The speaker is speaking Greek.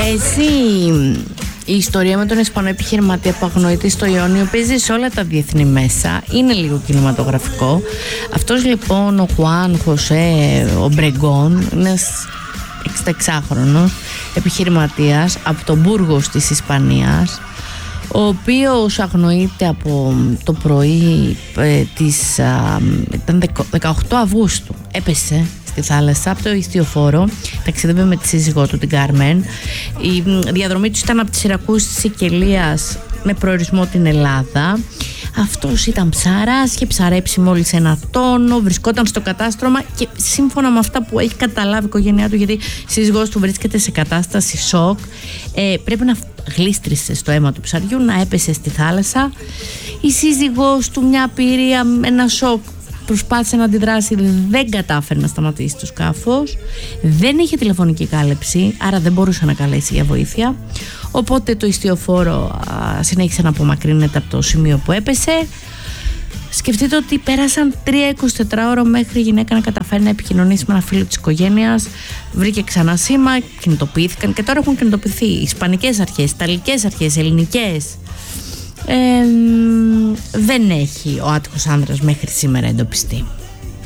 Εσύ, η ιστορία με τον Ισπανό επιχειρηματία που αγνοείται στο Ιόνιο παίζει σε όλα τα διεθνή μέσα. Είναι λίγο κινηματογραφικό. Αυτός λοιπόν ο Χουάν Χωσέ Ομπρεγκόν, ένας 66χρονος επιχειρηματίας από τον Μπούργος της Ισπανίας, ο οποίος αγνοείται από το πρωί ήταν 18 Αυγούστου. Έπεσε στη θάλασσα από το ιστιοφόρο, ταξίδευε με τη σύζυγό του την Κάρμεν. Η διαδρομή του ήταν από τη Σιρακούζη της Σικελίας με προορισμό την Ελλάδα. Αυτός ήταν ψαράς, είχε ψαρέψει μόλις 1 τόνο, βρισκόταν στο κατάστρωμα και σύμφωνα με αυτά που έχει καταλάβει η οικογένειά του, γιατί η σύζυγός του βρίσκεται σε κατάσταση σοκ, πρέπει να γλίστρισε στο αίμα του ψαριού, να έπεσε στη θάλασσα. Η σύζυγός του, μια απειρία, ένα σοκ, προσπάθησε να αντιδράσει, δεν κατάφερε να σταματήσει το σκάφος, δεν είχε τηλεφωνική κάλεψη, άρα δεν μπορούσε να καλέσει για βοήθεια. Οπότε το ιστιοφόρο συνέχισε να απομακρύνεται από το σημείο που έπεσε. Σκεφτείτε ότι πέρασαν 3-24 ώρα μέχρι η γυναίκα να καταφέρει να επικοινωνήσει με ένα φίλο της οικογένειας. Βρήκε ξανά σήμα, κινητοποιήθηκαν και τώρα έχουν κινητοποιηθεί οι ισπανικές αρχές, ιταλικές αρχές, ελληνικές. Δεν έχει ο άτυχος άνδρας μέχρι σήμερα εντοπιστεί.